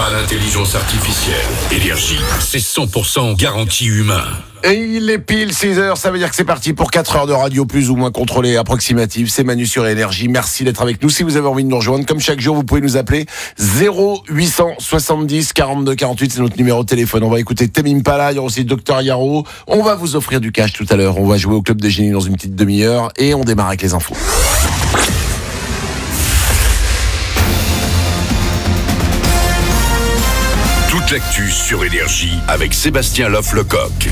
pas d'intelligence artificielle. Énergie, c'est 100% garantie humain. Et il est pile 6h, ça veut dire que c'est parti pour 4 heures de radio plus ou moins contrôlée, approximative. C'est Manu sur Énergie. Merci d'être avec nous. Si vous avez envie de nous rejoindre, comme chaque jour, vous pouvez nous appeler 0870 42 48, c'est notre numéro de téléphone. On va écouter Tame Impala, il y aura aussi Dr Yaro. On va vous offrir du cash tout à l'heure. On va jouer au Club des Génies dans une petite demi-heure et on démarre avec les infos. Toute l'actu sur Énergie avec Sébastien Loff-Lecoq.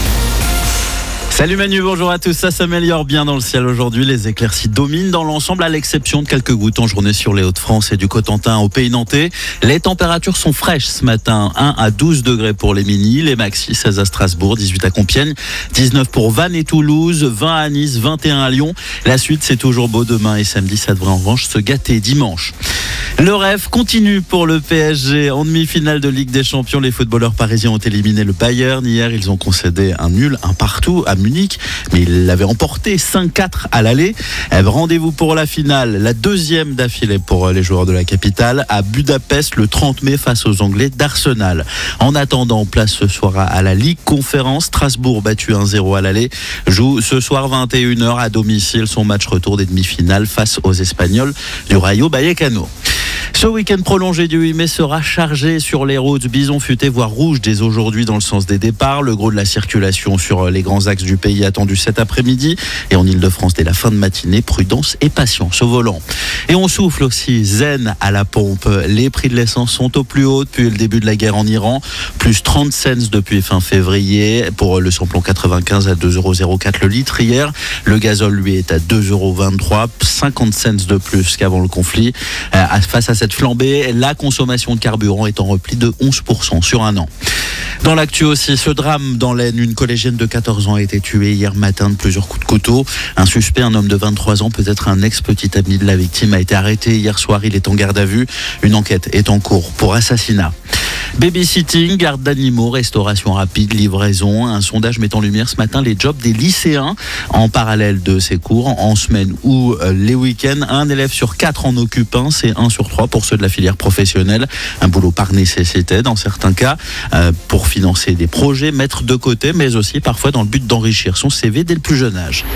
Salut Manu, bonjour à tous. Ça s'améliore bien dans le ciel aujourd'hui. Les éclaircies dominent dans l'ensemble à l'exception de quelques gouttes en journée sur les Hauts-de-France et du Cotentin au Pays Nantais. Les températures sont fraîches ce matin. 1 à 12 degrés pour les mini, les maxi 16 à Strasbourg, 18 à Compiègne, 19 pour Vannes et Toulouse, 20 à Nice, 21 à Lyon. La suite, c'est toujours beau demain et samedi. Ça devrait en revanche se gâter dimanche. Le rêve continue pour le PSG. En demi-finale de Ligue des Champions, les footballeurs parisiens ont éliminé le Bayern. Hier, ils ont concédé un nul, un partout à Munich, mais ils l'avaient emporté 5-4 à l'aller. Rendez-vous pour la finale, la deuxième d'affilée pour les joueurs de la capitale, à Budapest le 30 mai face aux Anglais d'Arsenal. En attendant, place ce soir à la Ligue Conférence. Strasbourg, battu 1-0 à l'aller, joue ce soir 21h à domicile son match retour des demi-finales face aux Espagnols du Rayo Vallecano. Ce week-end prolongé du 8 mai sera chargé sur les routes. Bison futé, voire rouge dès aujourd'hui dans le sens des départs. Le gros de la circulation sur les grands axes du pays attendu cet après-midi. Et en Ile-de-France dès la fin de matinée, prudence et patience au volant. Et on souffle aussi zen à la pompe. Les prix de l'essence sont au plus haut depuis le début de la guerre en Iran. Plus 30 cents depuis fin février. Pour le samplon 95 à 2,04€ le litre hier. Le gazole, lui, est à 2,23€. 50 cents de plus qu'avant le conflit. Face à cette flambée, la consommation de carburant est en repli de 11% sur un an. Dans l'actu aussi, ce drame dans l'Aisne, une collégienne de 14 ans a été tuée hier matin de plusieurs coups de couteau. Un suspect, un homme de 23 ans, peut-être un ex-petit ami de la victime, a été arrêté hier soir. Il est en garde à vue. Une enquête est en cours pour assassinat. Babysitting, garde d'animaux, restauration rapide, livraison. Un sondage met en lumière ce matin les jobs des lycéens en parallèle de ces cours, en semaine ou les week-ends. Un élève sur 4 en occupe un, c'est 1 sur 3 pour ceux de la filière professionnelle. Un boulot par nécessité dans certains cas, pour financer des projets, mettre de côté, mais aussi parfois dans le but d'enrichir son CV dès le plus jeune âge.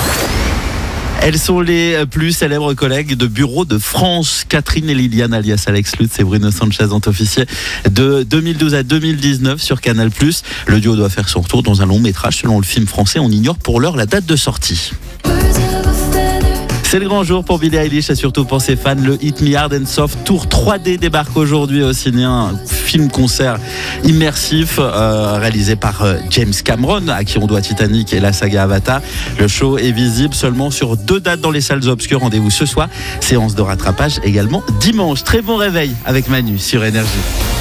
Elles sont les plus célèbres collègues de bureau de France. Catherine et Liliane, alias Alex Lutz et Bruno Sanchez, ont officié de 2012 à 2019 sur Canal+. Le duo doit faire son retour dans un long métrage. Selon le film français, on ignore pour l'heure la date de sortie. C'est le grand jour pour Billie Eilish et surtout pour ses fans. Le Hit Me Hard and Soft Tour 3D débarque aujourd'hui au ciné. Un film-concert immersif réalisé par James Cameron, à qui on doit Titanic et la saga Avatar. Le show est visible seulement sur 2 dates dans les salles obscures. Rendez-vous ce soir. Séance de rattrapage également dimanche. Très bon réveil avec Manu sur Énergie.